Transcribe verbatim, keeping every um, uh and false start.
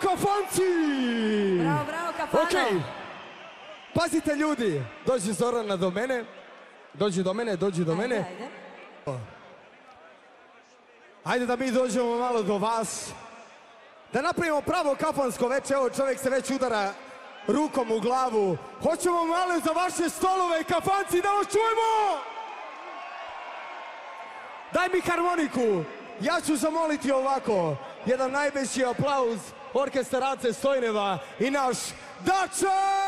kafanci! Bravo, bravo, kafano! Okej. Pazite ljudi, dođi Zorana do mene. Dođi do mene, dođi do mene. Ajde, ajde. Ajde da mi dođemo malo do vas. Da napravimo pravo kafansko veče, evo čovjek se već udara rukom u glavu. Hoćemo malo za vaše stolove, kafanci, da vas čujemo! Daj mi harmoniku. Ja ću zamoliti ovako. Jedan najveći aplauz orkestra Ace Stojneva i naš Dača!